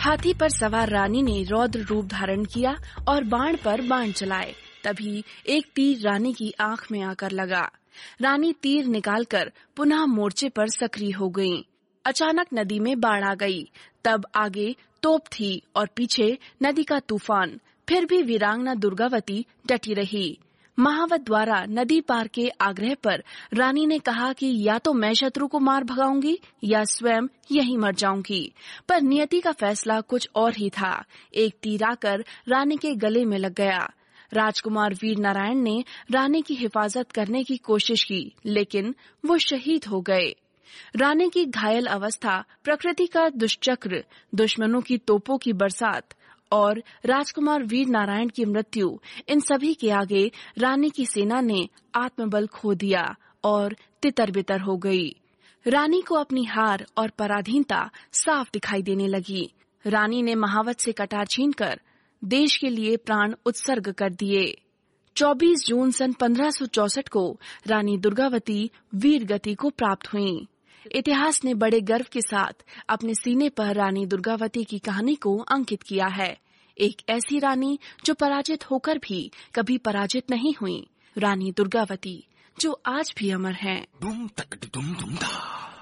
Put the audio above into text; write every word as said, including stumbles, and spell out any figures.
हाथी पर सवार रानी ने रौद्र रूप धारण किया और बाण पर बाण चलाए। तभी एक तीर रानी की आंख में आकर लगा। रानी तीर निकालकर पुनः मोर्चे पर सक्रिय हो गईं। अचानक नदी में बाढ़ आ गई। तब आगे तोप थी और पीछे नदी का तूफान। फिर भी वीरांगना दुर्गावती डटी रही। महावत द्वारा नदी पार के आग्रह पर रानी ने कहा कि या तो मैं शत्रु को मार भगाऊंगी या स्वयं यहीं मर जाऊंगी। पर नियति का फैसला कुछ और ही था। एक तीर आकर रानी के गले में लग गया। राजकुमार वीर नारायण ने रानी की हिफाजत करने की कोशिश की, लेकिन वो शहीद हो गए। रानी की घायल अवस्था, प्रकृति का दुष्चक्र, दुश्मनों की तोपों की बरसात और राजकुमार वीर नारायण की मृत्यु, इन सभी के आगे रानी की सेना ने आत्मबल खो दिया और तितर बितर हो गई। रानी को अपनी हार और पराधीनता साफ दिखाई देने लगी। रानी ने महावत से कटार छीनकर देश के लिए प्राण उत्सर्ग कर दिए। चौबीस जून सन पंद्रह सौ चौसठ को रानी दुर्गावती वीर गति को प्राप्त हुईं। इतिहास ने बड़े गर्व के साथ अपने सीने पर रानी दुर्गावती की कहानी को अंकित किया है। एक ऐसी रानी जो पराजित होकर भी कभी पराजित नहीं हुई, रानी दुर्गावती, जो आज भी अमर हैं।